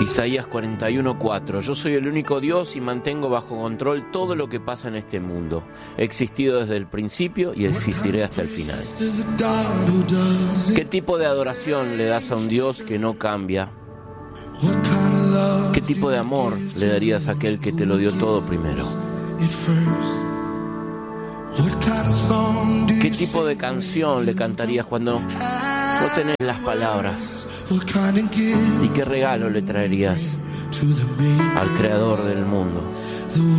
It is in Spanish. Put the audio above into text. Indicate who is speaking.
Speaker 1: Isaías 41:4. Yo soy el único Dios y mantengo bajo control todo lo que pasa en este mundo. He existido desde el principio y existiré hasta el final. ¿Qué tipo de adoración le das a un Dios que no cambia? ¿Qué tipo de amor le darías a aquel que te lo dio todo primero? ¿Qué tipo de canción le cantarías cuando no tenés las palabras? ¿Y qué regalo le traerías al Creador del mundo?